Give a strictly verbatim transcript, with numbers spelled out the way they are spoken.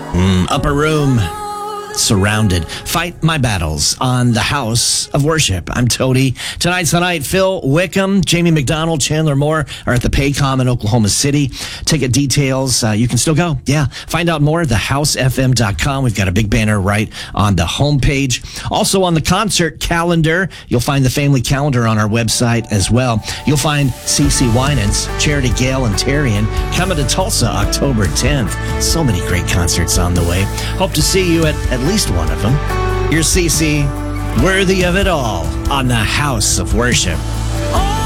Mm, upper room. Surrounded. Fight my battles on the House of Worship. I'm Tony. Tonight's the night. Phil Wickham, Jamie McDonald, Chandler Moore are at the Paycom in Oklahoma City. Ticket details, uh, you can still go. Yeah. Find out more at the house f m dot com. We've got a big banner right on the homepage. Also on the concert calendar, you'll find the family calendar on our website as well. You'll find CeCe Winans, Charity Gale, and Tarian coming to Tulsa October tenth. So many great concerts on the way. Hope to see you at at least one of them. You're CeCe, worthy of it all on the House of Worship.